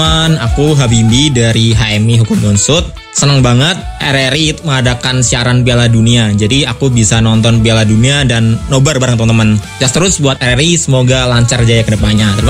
Aku Habibie dari HMI Hukum Unsud. Senang banget RRI mengadakan siaran Piala Dunia. Jadi aku bisa nonton Piala Dunia dan nobar bareng teman-teman. Just terus buat RRI, semoga lancar jaya ke depannya. Terima